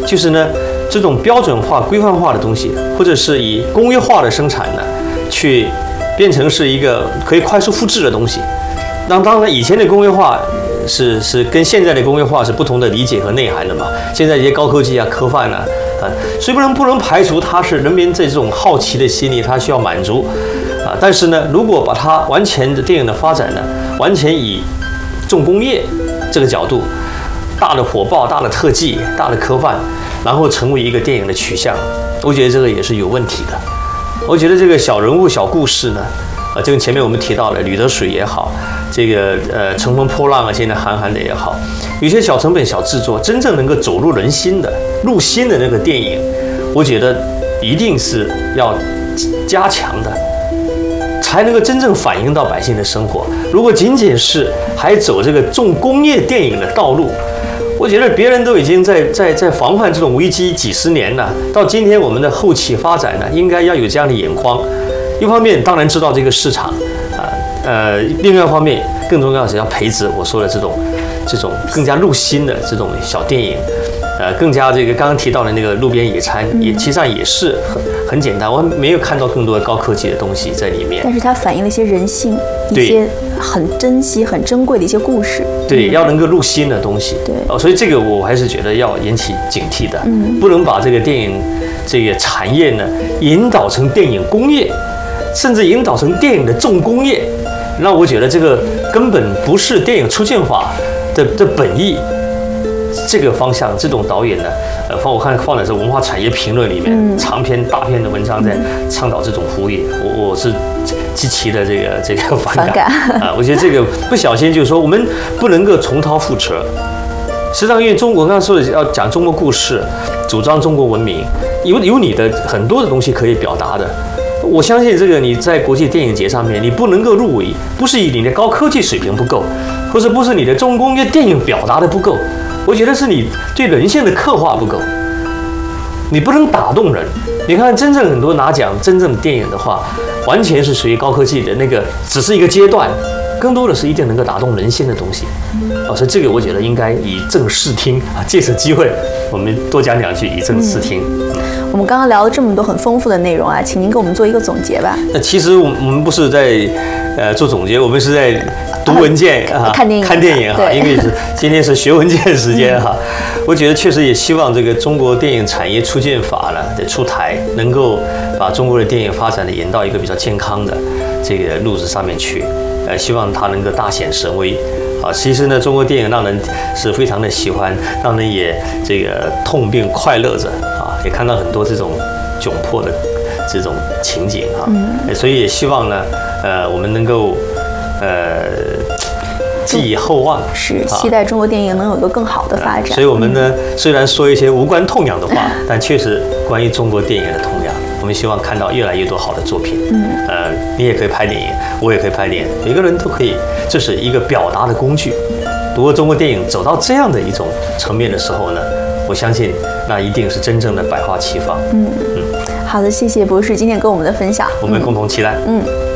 就是呢，这种标准化、规范化的东西，或者是以工业化的生产呢，去变成是一个可以快速复制的东西。当然，以前的工业化是跟现在的工业化是不同的理解和内涵的嘛。现在这些高科技啊、科幻啊，所以不能排除它是人民这种好奇的心理，它需要满足啊。但是呢，如果把它完全的电影的发展呢，完全以重工业这个角度，大的火爆、大的特技、大的科幻，然后成为一个电影的取向，我觉得这个也是有问题的。我觉得这个小人物、小故事呢，就跟前面我们提到的《吕得水》也好，这个乘风破浪啊，现在韩寒的也好，有些小成本、小制作，真正能够走入人心的、入心的那个电影，我觉得一定是要加强的，才能够真正反映到百姓的生活。如果仅仅是还走这个重工业电影的道路，我觉得别人都已经在防范这种危机几十年了，到今天我们的后期发展呢，应该要有这样的眼光。一方面当然知道这个市场，另外一方面更重要的是要培植我说的这种更加入心的这种小电影，更加这个刚刚提到的那个路边野餐，其实上也是很简单，我没有看到更多的高科技的东西在里面， 但是它反映了一些人性，一些很珍惜、很珍贵的一些故事。 对，要能够入心的东西。 对， 所以这个我还是觉得要引起警惕的，不能把这个电影这个产业呢引导成电影工业，甚至引导成电影的重工业。那我觉得这个根本不是电影出现法的本意。这个方向，这种导演呢，我看放的是《文化产业评论》里面长篇大篇的文章，在倡导这种呼吁，我是极其的这个反感啊！我觉得这个不小心就是说，我们不能够重蹈覆辙。实际上，因为我刚刚说的要讲中国故事，主张中国文明，有你的很多的东西可以表达的。我相信这个你在国际电影节上面，你不能够入围，不是以你的高科技水平不够，或者不是你的重工业电影表达的不够。我觉得是你对人性的刻画不够，你不能打动人。你看，真正很多拿奖真正的电影的话，完全是属于高科技的那个，只是一个阶段，更多的是一定能够打动人心的东西。所以这个我觉得应该以正视听啊，借此机会我们多讲两句，以正视听。 我们刚刚聊了这么多很丰富的内容啊，请您给我们做一个总结吧。 那其实我们不是在做总结，我们是在读文件啊，看电影哈，因为今天是学文件时间哈。我觉得确实也希望这个中国电影产业促进法呢的出台，能够把中国的电影发展的引到一个比较健康的这个路子上面去。希望它能够大显神威啊！其实呢，中国电影让人是非常的喜欢，让人也这个痛并快乐着啊！也看到很多这种窘迫的这种情景啊，所以也希望呢，我们能够寄以厚望， 是期待中国电影能有一个更好的发展。 所以我们呢，虽然说一些无关痛痒的话，但确实关于中国电影的痛痒。我们希望看到越来越多好的作品。你也可以拍电影，我也可以拍电影，每个人都可以，这是一个表达的工具。如果中国电影走到这样的一种层面的时候呢，我相信那一定是真正的百花齐放。 好的，谢谢博士今天跟我们的分享， 我们共同期待。